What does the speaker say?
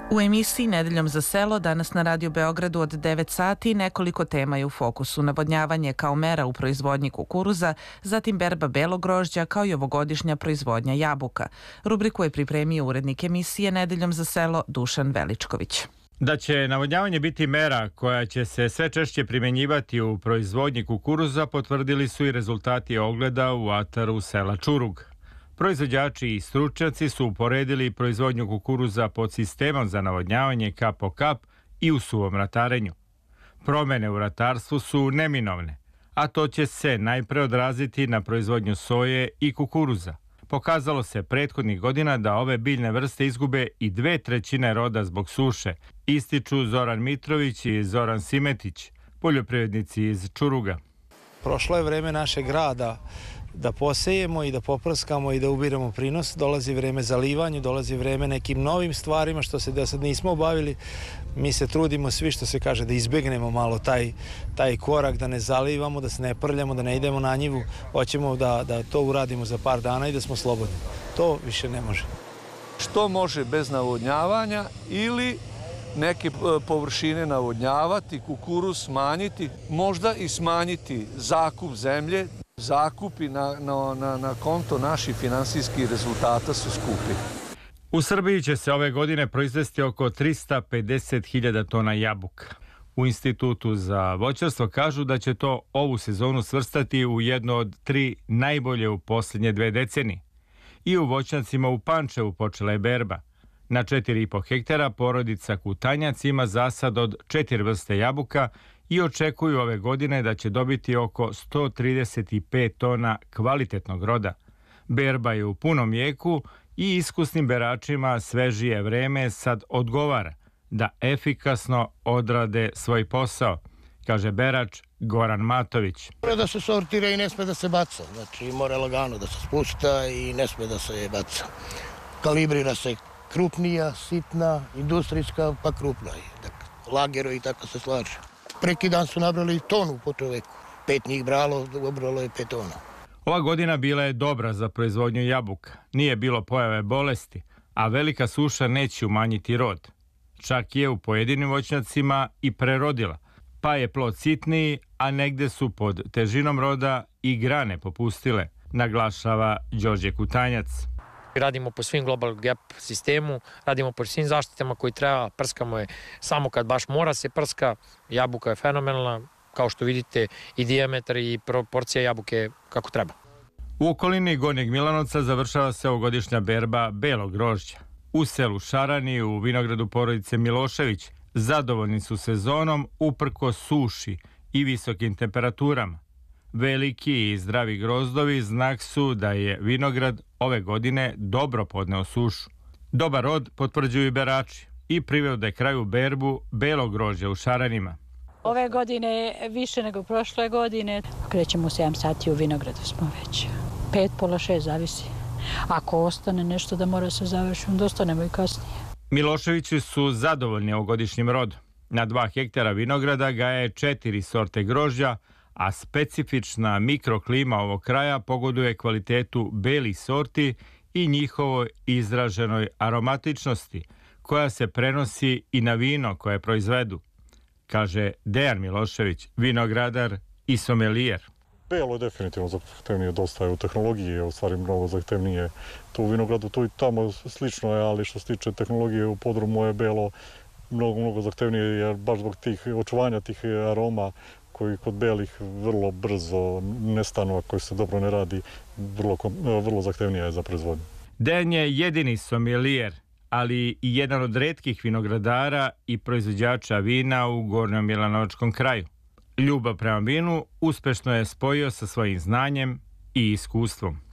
U emisiji Nedeljom za selo danas na Radio Beogradu od 9 sati nekoliko tema je u fokusu. Navodnjavanje kao mera u proizvodnji kukuruza, zatim berba belog grožđa kao i ovogodišnja proizvodnja jabuka. Rubriku je pripremio urednik emisije Nedeljom za selo Dušan Veličković. Da će navodnjavanje biti mera koja će se sve češće primenjivati u proizvodnji kukuruza potvrdili su i rezultati ogleda u ataru sela Čurug. Proizvođači i stručnjaci su uporedili proizvodnju kukuruza pod sistemom za navodnjavanje kap po kap i u suvom ratarenju. Promene u ratarstvu su neminovne, a to će se najpre odraziti na proizvodnju soje i kukuruza. Pokazalo se prethodnih godina da ove biljne vrste izgube i 2/3 roda zbog suše, ističu Zoran Mitrović i Zoran Simetić, poljoprivrednici iz Čuruga. Prošlo je vreme našeg grada da posejemo i da poprskamo i da ubiramo prinos. Dolazi vreme zalivanju, dolazi vreme nekim novim stvarima što se do sad nismo obavili. Mi se trudimo svi, što se kaže, da izbegnemo malo taj korak, da ne zalivamo, da se ne prljamo, da ne idemo na njivu. Hoćemo da to uradimo za par dana i da smo slobodni. To više ne može. Što može bez navodnjavanja ili neke površine navodnjavati, kukuruz smanjiti, možda i smanjiti zakup zemlje. Zakupi na konto naših finansijskih rezultata su skupi. U Srbiji će se ove godine proizvesti oko 350.000 tona jabuka. U Institutu za voćarstvo kažu da će to ovu sezonu svrstati u jedno od 3 najbolje u posljednje 2 decenije. I u voćnjacima u Pančevu počela je berba. Na 4,5 hektara porodica Kutanjac ima zasad od 4 vrste jabuka i očekuju ove godine da će dobiti oko 135 tona kvalitetnog roda. Berba je u punom jeku i iskusnim beračima svežije vreme sad odgovara da efikasno odrade svoj posao, kaže berač Goran Matović. Mora da se sortira i ne sme da se baca, znači mora lagano da se spušta i ne sme da se baca. Kalibrira se krupnija, sitna, industrijska pa krupna. Lagero i tako se slaže. Preki dan su nabrali tonu po čoveku. 5 njih bralo, obralo je 5 tona. Ova godina bila je dobra za proizvodnju jabuka. Nije bilo pojave bolesti, a velika suša neće umanjiti rod. Čak je u pojedinim voćnjacima i prerodila, pa je plod sitniji, a negde su pod težinom roda i grane popustile, naglašava Đorđe Kutanjac. Radimo po svim Global Gap sistemu, radimo po svim zaštitama koji treba, prskamo je samo kad baš mora se prska. Jabuka je fenomenalna, kao što vidite i dijametar i proporcija jabuke kako treba. U okolini Gornjeg Milanovca završava se ovogodišnja berba belog grožđa. U selu Šarani, u vinogradu porodice Milošević, zadovoljni su sezonom uprkos suši i visokim temperaturama. Veliki i zdravi grozdovi znak su da je vinograd ove godine dobro podneo sušu. Dobar rod potvrđuju i berači i priveo da je kraju berbu belog grožđa u Šaranima. Ove godine više nego prošle godine. Krećemo u 7 sati, u vinogradu smo već. 5, pola 6, zavisi. Ako ostane nešto da mora se završiti, onda ostanemo i kasnije. Miloševići su zadovoljni ovogodišnjim rodom. Na 2 hektara vinograda gaje 4 sorte grožđa, a specifična mikroklima ovog kraja pogoduje kvalitetu belih sorti i njihovoj izraženoj aromatičnosti, koja se prenosi i na vino koje proizvedu, kaže Dejan Milošević, vinogradar i somelijer. Belo je definitivno zahtevnije, dosta je u tehnologiji, u stvari mnogo zahtevnije. To u vinogradu tu i tamo slično je, ali što se tiče tehnologije u podrumu je belo mnogo zahtevnije, jer baš zbog tih očuvanja tih aroma koji kod belih vrlo brzo nestanu ako se dobro ne radi, vrlo zahtevnija je za proizvodnju. Dejan je jedini somelijer, ali i jedan od retkih vinogradara i proizvođača vina u Gornjom Milanovačkom kraju. Ljubav prema vinu uspešno je spojio sa svojim znanjem i iskustvom.